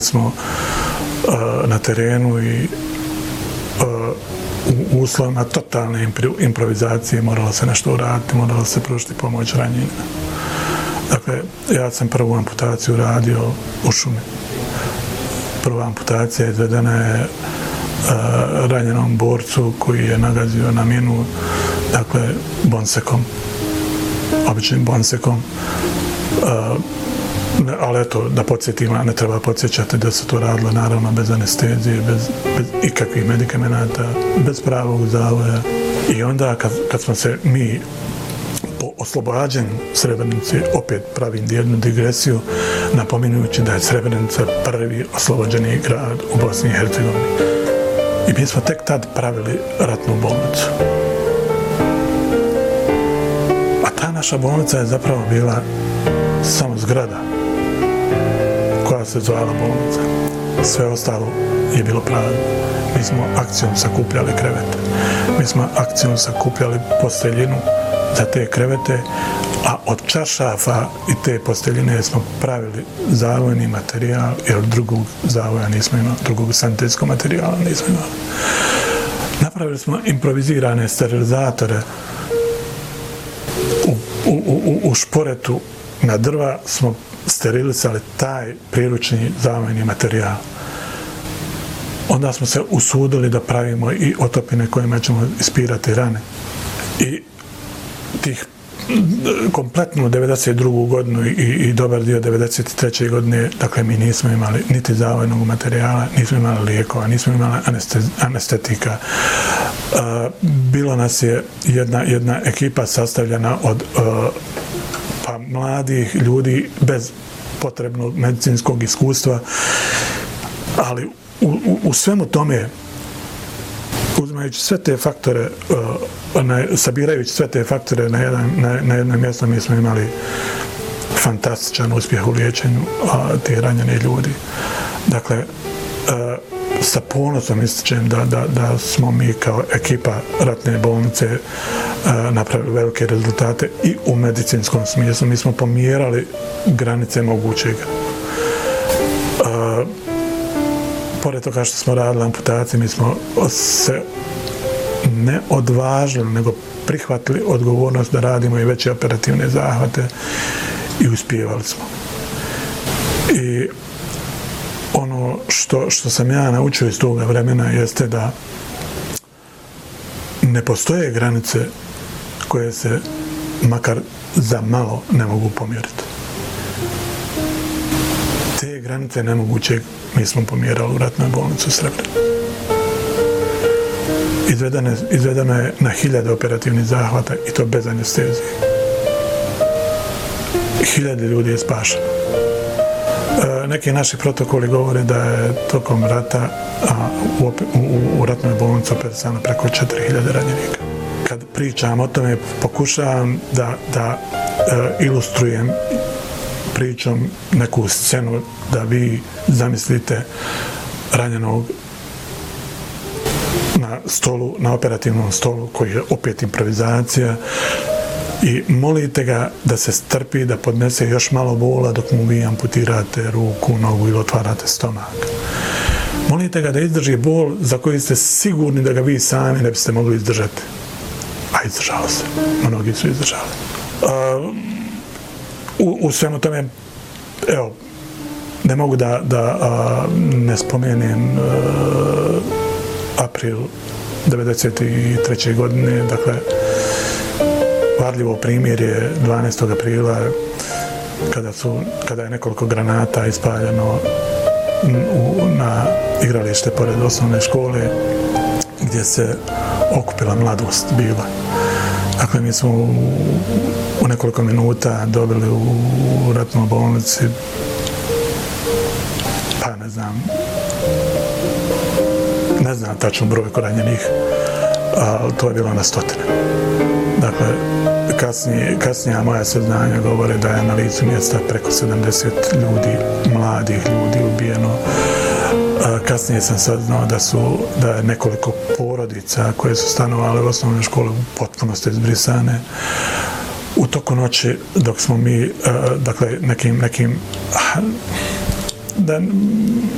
smo na terenu i u uslovima totalne improvizacije moralo se nešto uraditi, moralo se pružiti pomoć ranjenima. Dakle, ja sam prvu amputaciju radio u šumi. Prva amputacija izvedena je ranjenom borcu koji je nagazio na minu, dakle, bonsekom, običnim bonsekom. Ali eto, da podsjetim, ne treba podsjećati da se to radilo naravno bez anestezije, bez ikakvih medikamenata, bez pravog zavoja. I onda kad smo se mi po oslobađanju Srebrenice, opet pravim jednu digresiju, napominjujući da je Srebrenica prvi oslobođeni grad u Bosni i Hercegovini. I mi smo tek tad pravili ratnu bolnicu. A ta naša bolnica je zapravo bila samo zgrada koja se zvala bolnica. Sve ostalo je bilo prazno. Mi smo akcijom sakupljali krevete. Mi smo akcijom sakupljali posteljinu za te krevete, a od čaršafa i te posteljine smo pravili zavojni materijal, jer drugog zavoja nismo imali, drugog sanitetskog materijala nismo imali. Napravili smo improvizirane sterilizatore. U šporetu na drva smo sterilisali taj priručni zavojni materijal. Onda smo se usudili da pravimo i otopine kojima ćemo ispirati rane. I tih kompletnu 92. godinu i dobar dio 93. godine, dakle, mi nismo imali niti zavojnog materijala, nismo imali lijekova, nismo imali anestetika. Bilo nas je jedna ekipa sastavljena od mladih ljudi bez potrebnog medicinskog iskustva, ali u svemu tome, uzimajući sve te faktore, sabirajući sve te faktore na jedno mjesto, mi smo imali fantastičan uspjeh u liječenju tih ranjenih ljudi. Dakle, sa ponosom ističem da smo mi kao ekipa ratne bolnice napravili velike rezultate i u medicinskom smislu. Mi smo pomjerali granice mogućeg. Pored toga što smo radili amputacije, mi smo se ne odvažili, nego prihvatili odgovornost da radimo i veće operativne zahvate i uspijevali smo. I ono što sam ja naučio iz toga vremena jeste da ne postoje granice koje se makar za malo ne mogu pomjeriti. Te granice nemogućeg mi smo pomjerali u ratnoj bolnici u Srebrenici. Izvedeno je na 1000 operativnih zahvata i to bez anestezije. 1000 ljudi je spašeno. Neki naši protokoli govore da je tokom rata u ratnoj bolnici operisano preko 4000 ranjenika. Kad pričam o tome, pokušavam da ilustrujem pričom neku scenu da vi zamislite ranjenog na operativnom stolu, koji je opet improvizacija, i molite ga da se strpi, da podnese još malo bola dok mu vi amputirate ruku, nogu ili otvarate stomak. Molite ga da izdrži bol za koji ste sigurni da ga vi sami ne biste mogli izdržati. A izdržalo se. Mnogi su izdržali. U svemu tome, evo, ne mogu da ne spomenem april 1993. godine, dakle, varljivo primjer je 12. aprila kada je nekoliko granata ispaljeno na igralište pored osnovne škole gdje se okupila mladost bila. Dakle, mi smo u nekoliko minuta dobili u ratnoj bolnici, pa ne znam tačno broj ranjenih, ali to je bilo na stotine. Dakle, kasnija moja saznanja govore da je na licu mjesta preko 70 ljudi, mladih ljudi ubijeno. Kasnije sam saznao da je nekoliko porodica koje su stanovale u osnovnoj školi u potpunosti izbrisane. U toku noći, dok smo mi, dakle, nekim